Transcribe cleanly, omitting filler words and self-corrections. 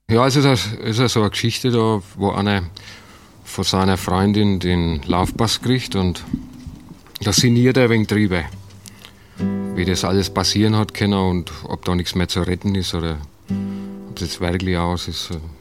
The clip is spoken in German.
Ja, also das ist ja so eine Geschichte da, wo einer von seiner Freundin den Laufpass kriegt und da sinniert er ein wenig drüber, wie das alles passieren hat können und ob da nichts mehr zu retten ist oder ob das jetzt wirklich aus ist.